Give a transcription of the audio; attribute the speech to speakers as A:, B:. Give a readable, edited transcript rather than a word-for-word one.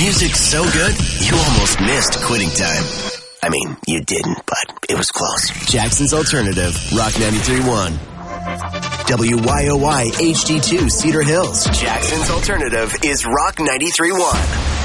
A: Music's so good, you almost missed quitting time. I mean, you didn't, but it was close. Jackson's Alternative, Rock 93.1. WYOY HD2 Cedar Hills. Jackson's Alternative is Rock 93.1.